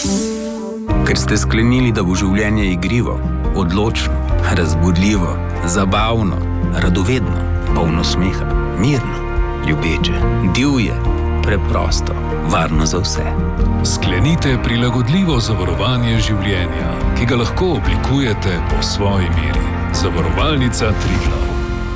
Ker ste sklenili, da bo življenje igrivo, odločno, razbudljivo, zabavno, radovedno, polno smeha, mirno, ljubeče, divje, preprosto, varno za vse. Sklenite prilagodljivo zavarovanje življenja, ki ga lahko oblikujete po svoji meri. Zavarovalnica Triglav.